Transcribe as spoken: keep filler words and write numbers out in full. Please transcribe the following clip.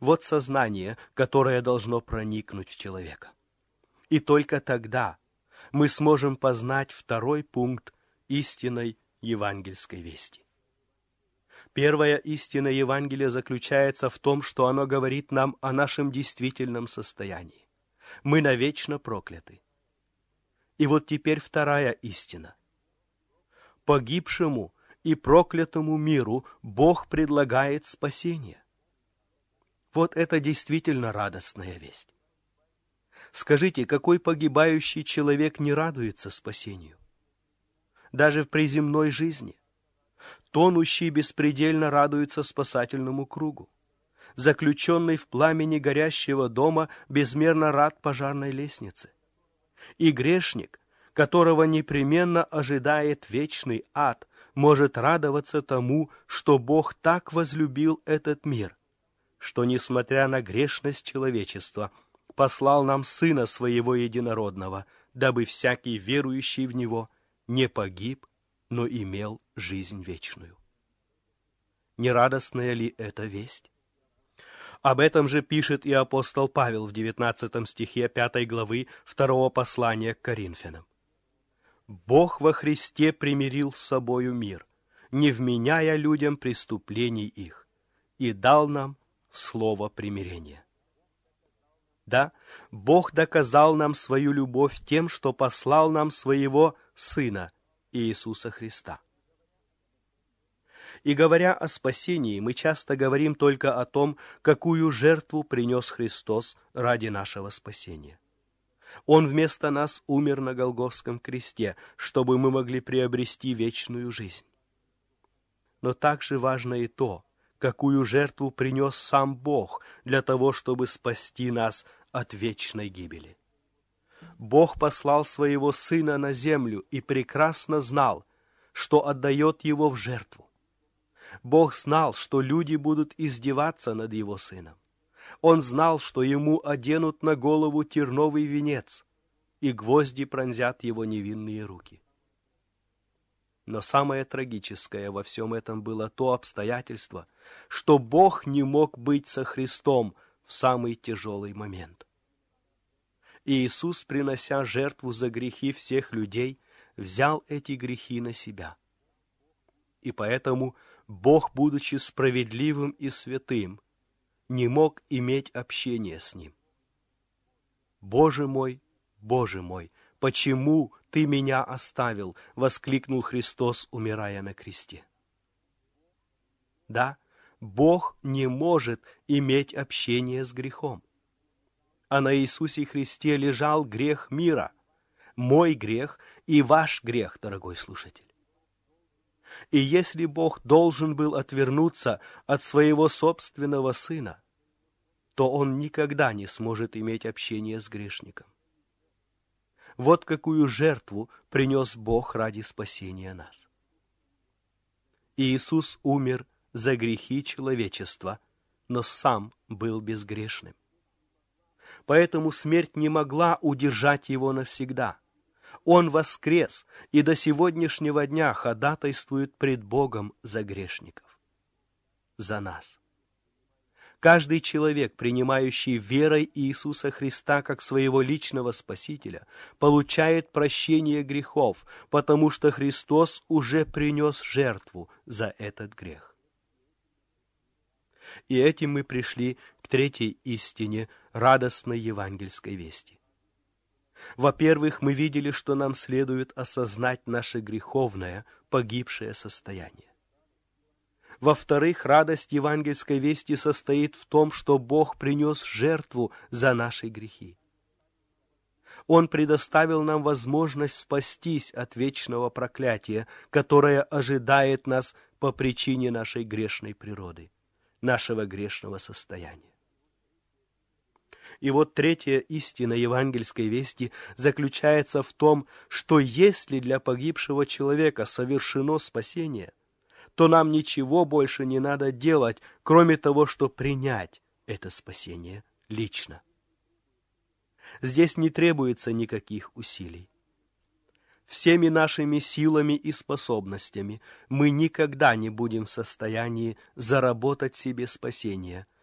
Вот сознание, которое должно проникнуть в человека. И только тогда мы сможем познать второй пункт истинной евангельской вести. Первая истина Евангелия заключается в том, что оно говорит нам о нашем действительном состоянии. Мы навечно прокляты. И вот теперь вторая истина. Погибшему и проклятому миру Бог предлагает спасение. Вот это действительно радостная весть. Скажите, какой погибающий человек не радуется спасению? Даже в приземной жизни. Тонущий беспредельно радуется спасательному кругу. Заключенный в пламени горящего дома безмерно рад пожарной лестнице. И грешник, которого непременно ожидает вечный ад, может радоваться тому, что Бог так возлюбил этот мир, что, несмотря на грешность человечества, послал нам Сына Своего Единородного, дабы всякий верующий в Него не погиб, но имел жизнь вечную. Не радостная ли эта весть? Об этом же пишет и апостол Павел в девятнадцатом стихе пятой главы второго послания к Коринфянам. «Бог во Христе примирил с собою мир, не вменяя людям преступлений их, и дал нам слово примирения». Да, Бог доказал нам свою любовь тем, что послал нам своего Сына Иисуса Христа. И говоря о спасении, мы часто говорим только о том, какую жертву принес Христос ради нашего спасения. Он вместо нас умер на Голгофском кресте, чтобы мы могли приобрести вечную жизнь. Но также важно и то, какую жертву принес сам Бог для того, чтобы спасти нас от вечной гибели. Бог послал своего Сына на землю и прекрасно знал, что отдает Его в жертву. Бог знал, что люди будут издеваться над Его Сыном. Он знал, что Ему оденут на голову терновый венец, и гвозди пронзят Его невинные руки. Но самое трагическое во всем этом было то обстоятельство, что Бог не мог быть со Христом в самый тяжелый момент. И Иисус, принося жертву за грехи всех людей, взял эти грехи на себя. И поэтому Бог, будучи справедливым и святым, не мог иметь общения с ним. «Боже мой, Боже мой, почему Ты меня оставил?» — воскликнул Христос, умирая на кресте. Да, Бог не может иметь общение с грехом. А на Иисусе Христе лежал грех мира, мой грех и ваш грех, дорогой слушатель. И если Бог должен был отвернуться от своего собственного Сына, то Он никогда не сможет иметь общение с грешником. Вот какую жертву принес Бог ради спасения нас. Иисус умер за грехи человечества, но Сам был безгрешным. Поэтому смерть не могла удержать Его навсегда. Он воскрес и до сегодняшнего дня ходатайствует пред Богом за грешников, за нас. Каждый человек, принимающий верой Иисуса Христа как своего личного Спасителя, получает прощение грехов, потому что Христос уже принес жертву за этот грех. И этим мы пришли к третьей истине радостной евангельской вести. Во-первых, мы видели, что нам следует осознать наше греховное, погибшее состояние. Во-вторых, радость евангельской вести состоит в том, что Бог принес жертву за наши грехи. Он предоставил нам возможность спастись от вечного проклятия, которое ожидает нас по причине нашей грешной природы, нашего грешного состояния. И вот третья истина евангельской вести заключается в том, что если для погибшего человека совершено спасение, то нам ничего больше не надо делать, кроме того, что принять это спасение лично. Здесь не требуется никаких усилий. Всеми нашими силами и способностями мы никогда не будем в состоянии заработать себе спасение,